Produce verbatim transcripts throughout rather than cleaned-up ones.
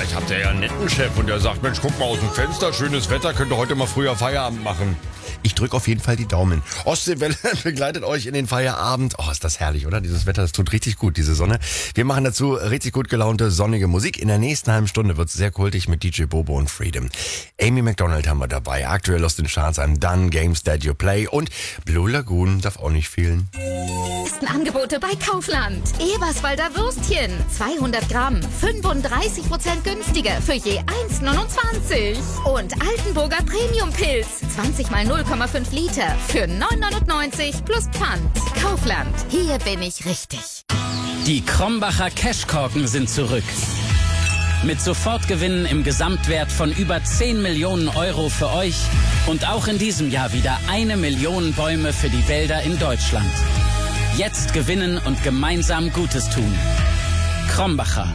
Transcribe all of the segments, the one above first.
Vielleicht habt ihr ja einen netten Chef und der sagt, Mensch, guck mal aus dem Fenster, schönes Wetter, könnt ihr heute mal früher Feierabend machen. Ich drücke auf jeden Fall die Daumen. Ostseewelle begleitet euch in den Feierabend. Oh, ist das herrlich, oder? Dieses Wetter, das tut richtig gut, diese Sonne. Wir machen dazu richtig gut gelaunte, sonnige Musik. In der nächsten halben Stunde wird's sehr kultig mit D J Bobo und Freedom. Amy McDonald haben wir dabei. Aktuell aus den Charts I'm Done, Games That You Play und Blue Lagoon darf auch nicht fehlen. Angebote bei Kaufland. Eberswalder Würstchen. zweihundert Gramm. fünfunddreißig Prozent günstiger für je eins neunundzwanzig. Und Altenburger Premium-Pilz. zwanzig mal null Komma fünf Liter für neun neunundneunzig plus Pfand. Kaufland. Hier bin ich richtig. Die Krombacher Cashkorken sind zurück. Mit Sofortgewinnen im Gesamtwert von über zehn Millionen Euro für euch und auch in diesem Jahr wieder eine Million Bäume für die Wälder in Deutschland. Jetzt gewinnen und gemeinsam Gutes tun. Krombacher.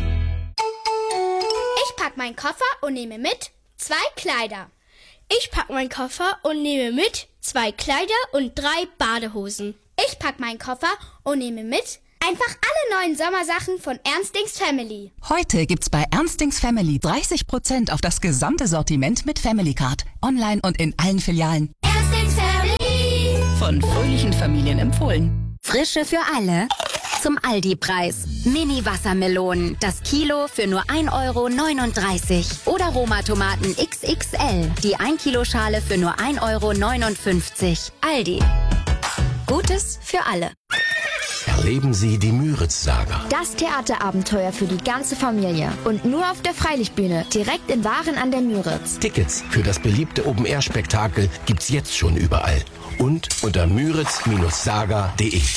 Ich pack meinen Koffer und nehme mit zwei Kleider. Ich pack meinen Koffer und nehme mit zwei Kleider und drei Badehosen. Ich pack meinen Koffer und nehme mit einfach alle neuen Sommersachen von Ernstings Family. Heute gibt's bei Ernstings Family dreißig Prozent auf das gesamte Sortiment mit Family Card. Online und in allen Filialen. Ernstings Family. Von fröhlichen Familien empfohlen. Frische für alle. Zum Aldi-Preis. Mini-Wassermelonen. Das Kilo für nur ein Euro neununddreißig. Oder Roma-Tomaten X X L. Die ein Kilo Schale für nur ein Euro neunundfünfzig. Aldi. Gutes für alle. Erleben Sie die Müritz-Saga. Das Theaterabenteuer für die ganze Familie. Und nur auf der Freilichtbühne, direkt in Waren an der Müritz. Tickets für das beliebte Open-Air-Spektakel gibt's jetzt schon überall. Und unter müritz Saga punkt de.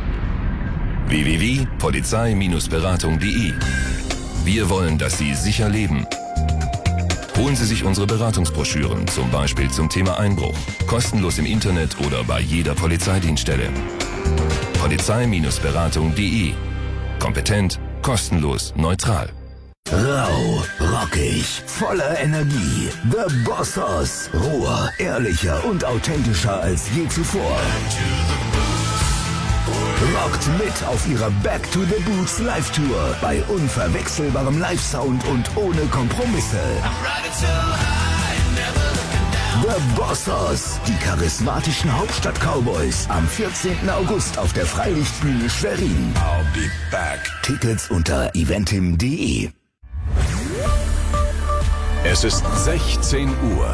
w w w punkt polizei Beratung punkt de. Wir wollen, dass Sie sicher leben. Holen Sie sich unsere Beratungsbroschüren, zum Beispiel zum Thema Einbruch. Kostenlos im Internet oder bei jeder Polizeidienststelle. polizei Beratung punkt de. Kompetent, kostenlos, neutral. Rau, rockig, voller Energie. The Bossos. Roher, ehrlicher und authentischer als je zuvor. Rockt mit auf ihrer Back to the Boots Live-Tour bei unverwechselbarem Live-Sound und ohne Kompromisse. The Bossos, die charismatischen Hauptstadt-Cowboys, am vierzehnten August auf der Freilichtbühne Schwerin. I'll be back. Tickets unter eventim punkt de. Es ist sechzehn Uhr.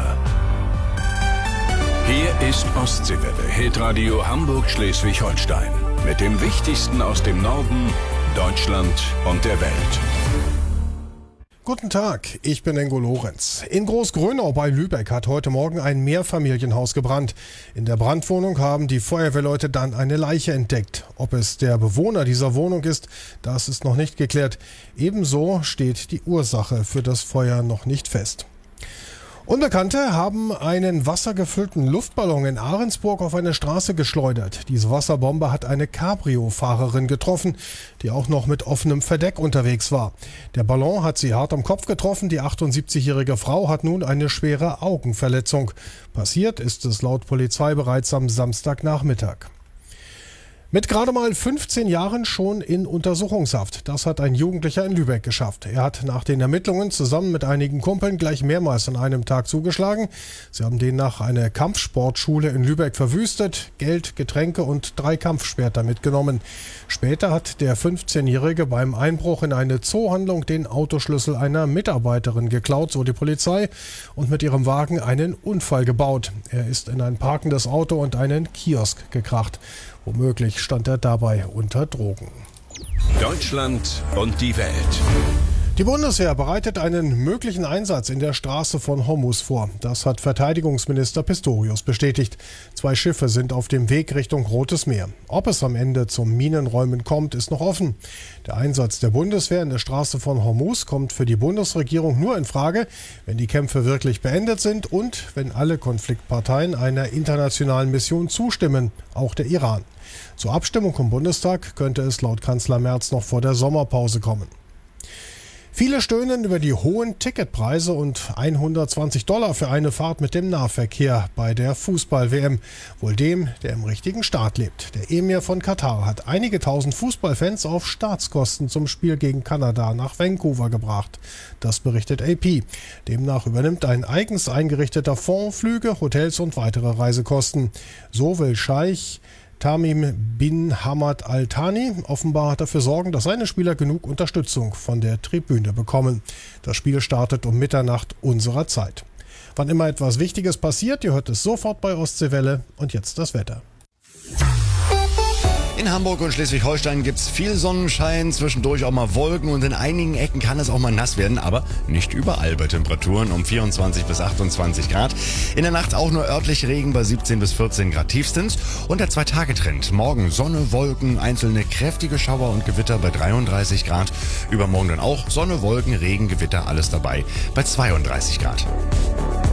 Hier ist Ostseewelle, Hitradio Hamburg-Schleswig-Holstein. Mit dem Wichtigsten aus dem Norden, Deutschland und der Welt. Guten Tag, ich bin Ingo Lorenz. In Großgrönau bei Lübeck hat heute Morgen ein Mehrfamilienhaus gebrannt. In der Brandwohnung haben die Feuerwehrleute dann eine Leiche entdeckt. Ob es der Bewohner dieser Wohnung ist, das ist noch nicht geklärt. Ebenso steht die Ursache für das Feuer noch nicht fest. Unbekannte haben einen wassergefüllten Luftballon in Ahrensburg auf eine Straße geschleudert. Diese Wasserbombe hat eine Cabrio-Fahrerin getroffen, die auch noch mit offenem Verdeck unterwegs war. Der Ballon hat sie hart am Kopf getroffen. Die achtundsiebzigjährige Frau hat nun eine schwere Augenverletzung. Passiert ist es laut Polizei bereits am Samstagnachmittag. Mit gerade mal fünfzehn Jahren schon in Untersuchungshaft. Das hat ein Jugendlicher in Lübeck geschafft. Er hat nach den Ermittlungen zusammen mit einigen Kumpeln gleich mehrmals an einem Tag zugeschlagen. Sie haben demnach eine Kampfsportschule in Lübeck verwüstet, Geld, Getränke und drei Kampfschwerter mitgenommen. Später hat der fünfzehnjährige beim Einbruch in eine Zoohandlung den Autoschlüssel einer Mitarbeiterin geklaut, so die Polizei, und mit ihrem Wagen einen Unfall gebaut. Er ist in ein parkendes Auto und einen Kiosk gekracht. Womöglich stand er dabei unter Drogen. Deutschland und die Welt. Die Bundeswehr bereitet einen möglichen Einsatz in der Straße von Hormuz vor. Das hat Verteidigungsminister Pistorius bestätigt. Zwei Schiffe sind auf dem Weg Richtung Rotes Meer. Ob es am Ende zum Minenräumen kommt, ist noch offen. Der Einsatz der Bundeswehr in der Straße von Hormuz kommt für die Bundesregierung nur in Frage, wenn die Kämpfe wirklich beendet sind und wenn alle Konfliktparteien einer internationalen Mission zustimmen, auch der Iran. Zur Abstimmung im Bundestag könnte es laut Kanzler Merz noch vor der Sommerpause kommen. Viele stöhnen über die hohen Ticketpreise und hundertzwanzig Dollar für eine Fahrt mit dem Nahverkehr bei der Fußball-W M. Wohl dem, der im richtigen Staat lebt. Der Emir von Katar hat einige tausend Fußballfans auf Staatskosten zum Spiel gegen Kanada nach Vancouver gebracht. Das berichtet A P. Demnach übernimmt ein eigens eingerichteter Fonds Flüge, Hotels und weitere Reisekosten. So will Scheich Tamim bin Hamad Al Thani offenbar dafür sorgen, dass seine Spieler genug Unterstützung von der Tribüne bekommen. Das Spiel startet um Mitternacht unserer Zeit. Wann immer etwas Wichtiges passiert, ihr hört es sofort bei Ostseewelle. Und jetzt das Wetter. In Hamburg und Schleswig-Holstein gibt's viel Sonnenschein, zwischendurch auch mal Wolken und in einigen Ecken kann es auch mal nass werden, aber nicht überall bei Temperaturen um vierundzwanzig bis achtundzwanzig Grad. In der Nacht auch nur örtlich Regen bei siebzehn bis vierzehn Grad tiefstens und der Zwei-Tage-Trend. Morgen Sonne, Wolken, einzelne kräftige Schauer und Gewitter bei dreiunddreißig Grad. Übermorgen dann auch Sonne, Wolken, Regen, Gewitter, alles dabei bei zweiunddreißig Grad.